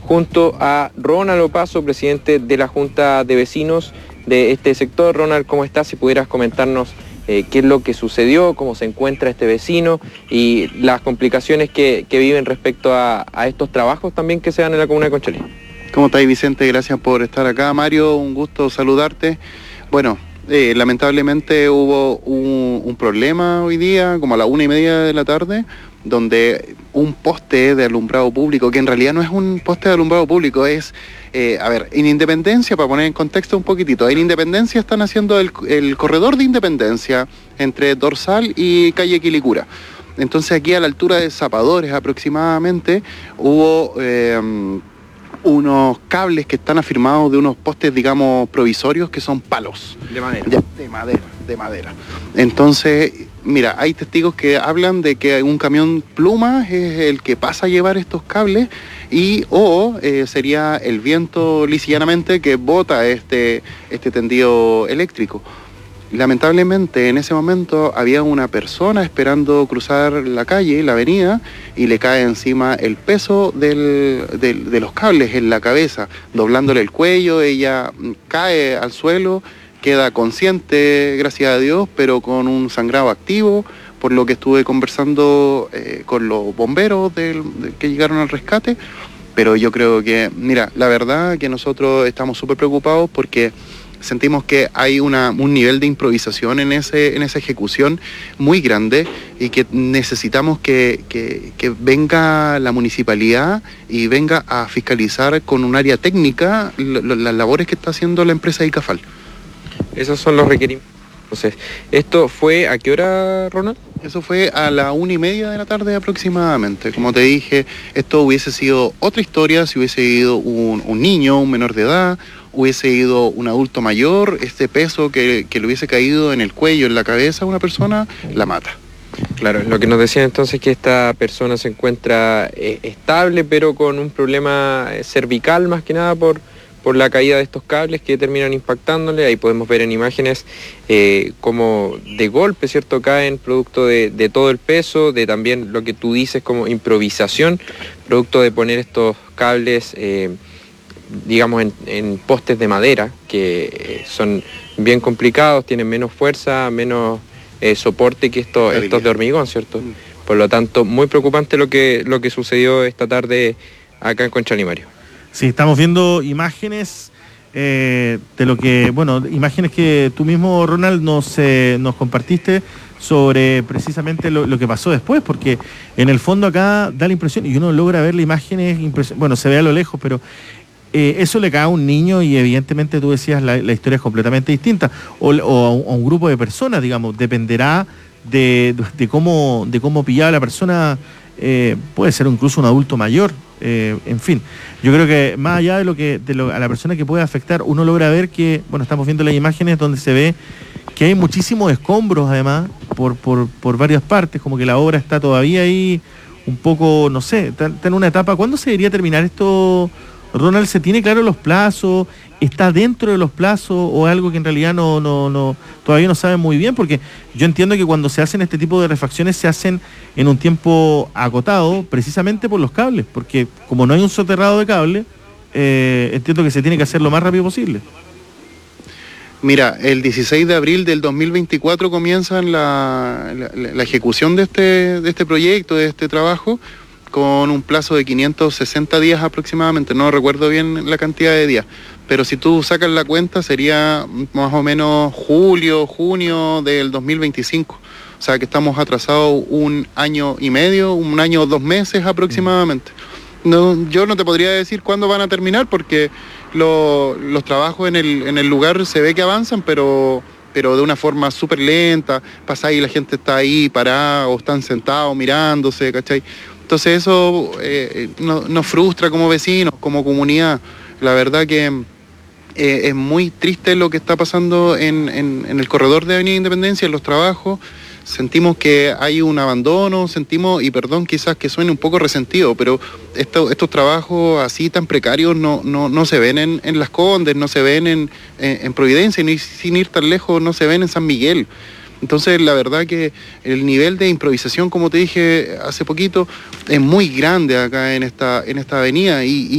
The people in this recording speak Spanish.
junto a Ronald Opazo, presidente de la Junta de Vecinos de este sector. Ronald, ¿cómo estás? Si pudieras comentarnos qué es lo que sucedió, cómo se encuentra este vecino y las complicaciones que viven respecto a estos trabajos también que se dan en la comuna de Conchalí. ¿Cómo estás, Vicente? Gracias por estar acá. Mario, un gusto saludarte. Bueno, lamentablemente hubo un problema hoy día, como a las 1:30 de la tarde, donde un poste de alumbrado público, que en realidad no es un poste de alumbrado público, es, en Independencia, para poner en contexto un poquitito, en Independencia están haciendo el corredor de Independencia entre Dorsal y calle Quilicura. Entonces aquí a la altura de Zapadores aproximadamente hubo unos cables que están afirmados de unos postes, digamos, provisorios que son palos. De madera. De madera. Entonces, mira, hay testigos que hablan de que un camión pluma es el que pasa a llevar estos cables o sería el viento lisianamente que bota este tendido eléctrico. Lamentablemente en ese momento había una persona esperando cruzar la calle, la avenida, y le cae encima el peso de los cables en la cabeza, doblándole el cuello. Ella cae al suelo, queda consciente, gracias a Dios, pero con un sangrado activo, por lo que estuve conversando con los bomberos que llegaron al rescate. Pero yo creo que, mira, la verdad que nosotros estamos súper preocupados porque sentimos que hay un nivel de improvisación en esa ejecución muy grande y que necesitamos que venga la municipalidad y venga a fiscalizar con un área técnica las labores que está haciendo la empresa ICAFAL. Esos son los requerimientos. Entonces, ¿esto fue a qué hora, Ronald? Eso fue a la 1:30 de la tarde aproximadamente. Como te dije, esto hubiese sido otra historia si hubiese ido un niño, un menor de edad, hubiese ido un adulto mayor. Este peso que le hubiese caído en el cuello, en la cabeza a una persona, la mata. Claro, lo que nos decían entonces es que esta persona se encuentra estable, pero con un problema cervical más que nada por la caída de estos cables que terminan impactándole. Ahí podemos ver en imágenes como de golpe, ¿cierto?, caen producto de todo el peso, de también lo que tú dices como improvisación, producto de poner estos cables, digamos, en postes de madera, que son bien complicados, tienen menos fuerza, menos soporte que estos de hormigón, ¿cierto? Por lo tanto, muy preocupante lo que sucedió esta tarde acá en Conchalí, Mario. Sí, estamos viendo imágenes de lo que, bueno, imágenes que tú mismo, Ronald, nos compartiste sobre precisamente lo que pasó después, porque en el fondo acá da la impresión, y uno logra ver la imagen, bueno, se ve a lo lejos, pero eso le cae a un niño y evidentemente tú decías la historia es completamente distinta, o a un grupo de personas, digamos, dependerá de cómo pillaba la persona, puede ser incluso un adulto mayor. En fin, yo creo que más allá a la persona que puede afectar, uno logra ver que, bueno, estamos viendo las imágenes donde se ve que hay muchísimos escombros además por varias partes, como que la obra está todavía ahí un poco, no sé, está en una etapa. ¿Cuándo se debería terminar esto, Ronald? ¿Se tiene claro los plazos? ¿Está dentro de los plazos o algo que en realidad todavía no saben muy bien? Porque yo entiendo que cuando se hacen este tipo de refacciones se hacen en un tiempo acotado precisamente por los cables, porque como no hay un soterrado de cable, entiendo que se tiene que hacer lo más rápido posible. Mira, el 16 de abril del 2024 comienzan la ejecución de este proyecto, de este trabajo, con un plazo de 560 días aproximadamente, no recuerdo bien la cantidad de días, pero si tú sacas la cuenta sería más o menos julio, junio del 2025, o sea que estamos atrasados 1 año y medio, 1 año o 2 meses aproximadamente. No, yo no te podría decir cuándo van a terminar porque los trabajos en el lugar se ve que avanzan, pero de una forma súper lenta, pasa y la gente está ahí parada o están sentados mirándose, ¿cachai? Entonces eso nos frustra como vecinos, como comunidad. La verdad que es muy triste lo que está pasando en el corredor de Avenida Independencia, en los trabajos. Sentimos que hay un abandono, y perdón quizás que suene un poco resentido, pero estos trabajos así tan precarios no se ven en Las Condes, no se ven en Providencia, ni sin ir tan lejos no se ven en San Miguel. Entonces la verdad que el nivel de improvisación, como te dije hace poquito, es muy grande acá en esta avenida y